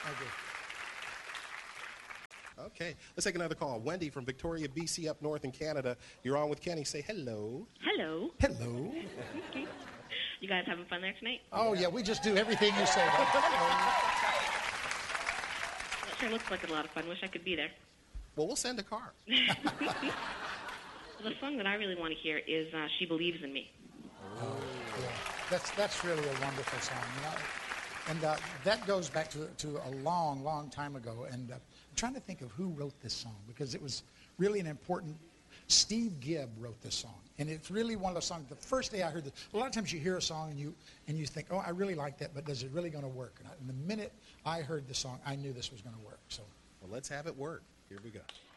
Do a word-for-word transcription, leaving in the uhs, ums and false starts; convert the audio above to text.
Thank you. Okay, let's take another call. Wendy from Victoria, B C, up north in Canada. You're on with Kenny. Say hello. Hello. Hello. You guys having fun there tonight? Oh, yeah, we just do everything you say. Hello. That sure looks like a lot of fun. Wish I could be there. Well, we'll send a car. The song that I really want to hear is uh, She Believes in Me. Oh, yeah. That's, that's really a wonderful song. You know? And uh, that goes back to, to a long, long time ago. And uh, I'm trying to think of who wrote this song, because it was really an important... Steve Gibb wrote this song. And it's really one of those songs, the first day I heard this, a lot of times you hear a song and you and you think, oh, I really like that, but is it really going to work? And, I, and the minute I heard the song, I knew this was going to work. So, well, let's have it work. Here we go.